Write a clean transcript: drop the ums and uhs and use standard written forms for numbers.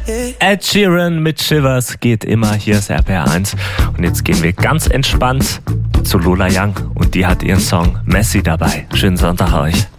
Ed Sheeran mit Shivers geht immer, hier ist RPR1. Und jetzt gehen wir ganz entspannt zu Lola Young und die hat ihren Song Messi dabei. Schönen Sonntag euch.